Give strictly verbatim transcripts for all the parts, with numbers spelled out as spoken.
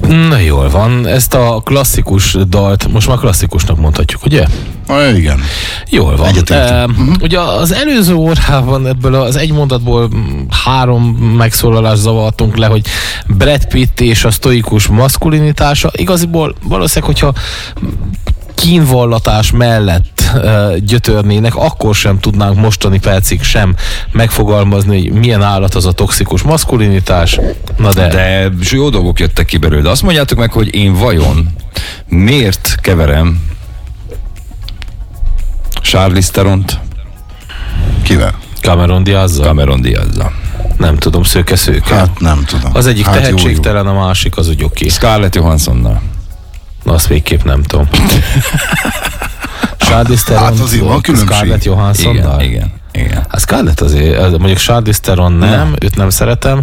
Na jól van, ezt a klasszikus dalt most már klasszikusnak mondhatjuk, ugye? Ah, igen. Jól van. E, uh-huh. Ugye az előző órában ebből az egy mondatból három megszólalást zavartunk le, hogy Brad Pitt és a sztoikus maszkulinitása. Igaziból valószínűleg, hogyha kínvallatás mellett uh, gyötörnének, akkor sem tudnánk mostani percig sem megfogalmazni, hogy milyen állat az a toxikus maszkulinitás. Na de... De jó dolgok jöttek ki belőle. De azt mondjátok meg, hogy én vajon miért keverem Charlize Theront? Kivel? Cameron Diazzal? Cameron Diazzal. Nem tudom, szőke-szőke. Hát nem tudom. Az egyik hát tehetségtelen, jó, jó. A másik az úgy oké. Scarlett Johanssonnal. Na, azt végképp nem tudom. Charlize Theron, hát azért van különbség. Scarlett Johanssonnal? Igen, igen, igen. Hát Scarlett azért, mondjuk Charlize Theron nem, nem, őt nem szeretem.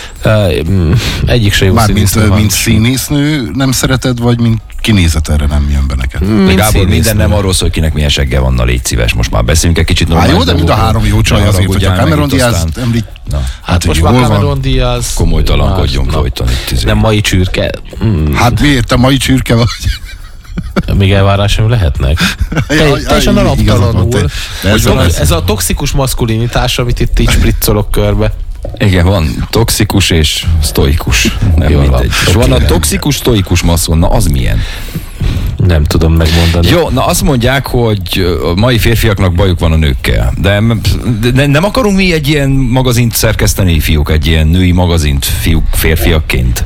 Egyik se jó színésznő. Mint, mint színésznő nem szereted, vagy mint kinézet erre nem jön be neked? De Gábor, minden nem arról szól, kinek milyen segge van, na légy szíves, most már beszélünk egy kicsit normális. Há, jó, de mind a három jó csaj azért, hogy a Cameron Diaz említ. Hát, hát most már Cameron Diaz... Komolytalankodjon folyton itt. Nem mai csürke. Mm. Hát miért te mai csürke vagy? Még elvárásunk lehetnek. Teljesen alaptalanul. Ez a toxikus maszkulinitás, amit itt így spriccolok körbe. Igen, van toxikus és sztoikus. Nem jó, mindegy. És van a toxikus, sztoikus maszon. Na, az milyen? Nem tudom megmondani. Jó, na azt mondják, hogy a mai férfiaknak bajuk van a nőkkel. De, de nem akarunk mi egy ilyen magazint szerkeszteni, fiúk, egy ilyen női magazint fiúk, férfiakként?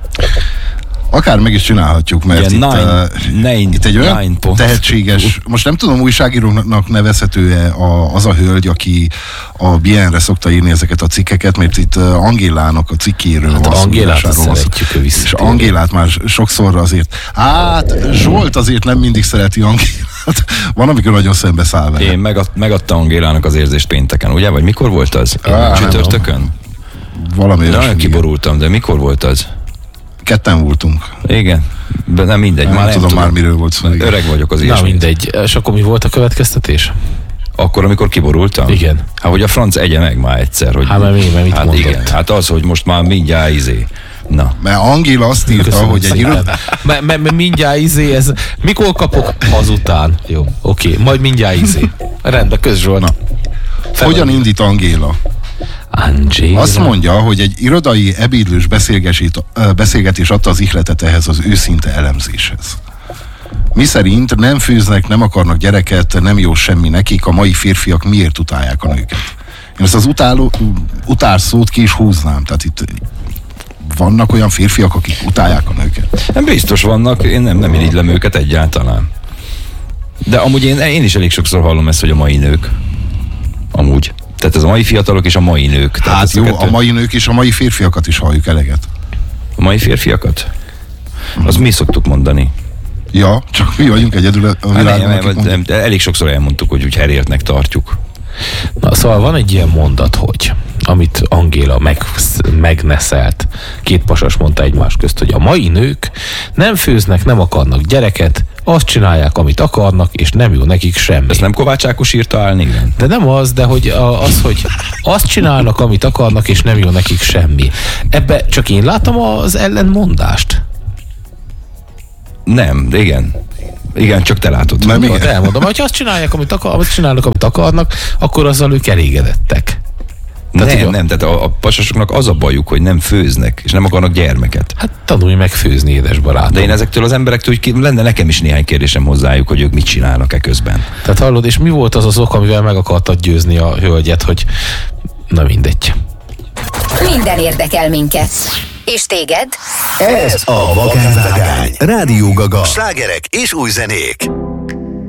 Akár meg is csinálhatjuk, mert yeah, itt, nine, uh, nine, itt egy olyan tehetséges, most nem tudom, újságírónak nevezhető-e a, az a hölgy, aki a bé en-re szokta írni ezeket a cikkeket, mert itt uh, Angélának a cikkéről hát van szó. Angélát szeretjük, ő és Angélát már sokszor azért, hát Zsolt azért nem mindig szereti Angélát. Van, amikor nagyon szembeszáll vele. Én megad, megadtam Angélának az érzést pénteken, ugye? Vagy mikor volt az? Ah, Csütörtökön? Valami nagyon kiborultam, de mikor volt az? Ketten voltunk. Igen, de nem mindegy. Nem, már nem tudom, tudom már miről volt szó. Öreg vagyok az ilyesmit. Na mindegy. És akkor mi volt a következtetés? Akkor, amikor kiborultam? Igen. Hát, hogy a franc egye meg már egyszer. Hogy hát, mert mi, mert mit hát mondott? Igen, hát az, hogy most már mindjárt izé. Na. Mert Angéla azt írta, köszönöm hogy egy irodai... Mert me, me, mindjárt izé, ez... Mikor kapok? Azután. Jó, oké. Okay. Majd mindjárt izé. Rendben, közszolt. Na. Hogyan indít Angéla? Angéla. Azt mondja, hogy egy irodai ebédlős beszélgetés adta az ihletet ehhez az őszinte elemzéshez. Miszerint nem főznek, nem akarnak gyereket, nem jó semmi nekik, a mai férfiak miért utálják a nőket. Én ezt az utáló, utálszót ki is húznám, tehát itt vannak olyan férfiak, akik utálják a nőket. Nem biztos vannak, én nem, nem irigylem őket egyáltalán. De amúgy én, én is elég sokszor hallom ezt, hogy a mai nők. Amúgy. Tehát ez a mai fiatalok és a mai nők. Tehát hát jó, a, kettő... a mai nők és a mai férfiakat is halljuk eleget. A mai férfiakat? Az hmm. mi szoktuk mondani. Ja, csak mi vagyunk egyedül a világon. Hát nem, nem, nem, elég sokszor elmondtuk, hogy úgy heréltnek tartjuk. Na, szóval van egy ilyen mondat, hogy amit Angéla meg, megneszelt, két pasas mondta egymás közt, hogy a mai nők nem főznek, nem akarnak gyereket, azt csinálják, amit akarnak, és nem jó nekik semmi. Ezt nem Kovács Ákos írta állni? De nem az, de hogy az, hogy azt csinálnak, amit akarnak, és nem jó nekik semmi. Ebbe csak én látom az ellentmondást. Nem, de igen. Igen, csak te látod. Nem, igen. Elmondom, hogy azt csinálják, amit, akar, amit csinálnak, amit akarnak, akkor azzal ők elégedettek. Tehát nem, nem, tehát a, a pasasoknak az a bajuk, hogy nem főznek, és nem akarnak gyermeket. Hát tanulj meg főzni, édes barátom. De én ezektől az emberektől, hogy lenne nekem is néhány kérdésem hozzájuk, hogy ők mit csinálnak-e közben. Tehát hallod, és mi volt az az ok, amivel meg akartad győzni a hölgyet, hogy na mindegy. Minden érdekel minket. És téged? Ez a Vakán Vágány. Rádió Gaga. Slágerek és új zenék.